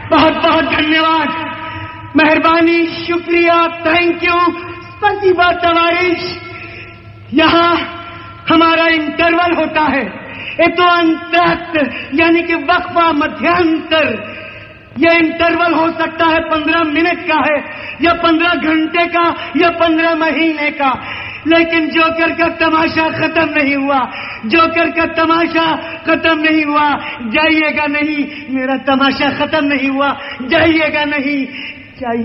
बहुत बहुत धन्यवाद, मेहरबानी, शुक्रिया, थैंक यू, स्पसीबा तवारिश। यहाँ हमारा इंटरवल होता है, ये तो अंतरक्त यानी कि वक्फा, मध्यांतर। यह इंटरवल हो सकता है 15 मिनट का है, या 15 घंटे का, या 15 महीने का, लेकिन जोकर का तमाशा खत्म नहीं हुआ। जोकर का तमाशा खत्म नहीं हुआ। जाइएगा नहीं, मेरा तमाशा खत्म नहीं हुआ। जाइएगा नहीं, जाइए।